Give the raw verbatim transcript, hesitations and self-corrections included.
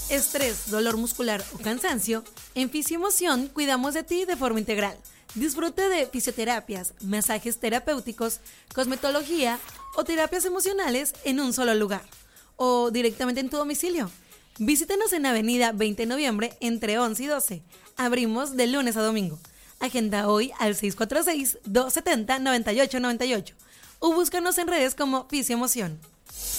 Estrés, dolor muscular o cansancio, en Fisioemoción cuidamos de ti de forma integral. Disfrute de fisioterapias, masajes terapéuticos, cosmetología o terapias emocionales en un solo lugar o directamente en tu domicilio. Visítanos en Avenida veinte de Noviembre entre once y doce. Abrimos de lunes a domingo. Agenda hoy al seis cuatro seis, dos siete cero, nueve ocho nueve ocho o búscanos en redes como Fisioemoción.